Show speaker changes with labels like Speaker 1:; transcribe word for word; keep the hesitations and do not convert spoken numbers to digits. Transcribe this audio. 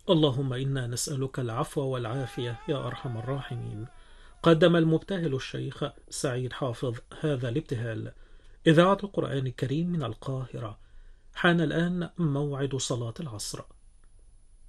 Speaker 1: اللهم إنا نسألك العفو والعافية يا أرحم الراحمين. قدم المبتهل الشيخ سعيد حافظ هذا الابتهال. إذاعة القرآن الكريم من القاهرة. حان الآن موعد صلاة العصر.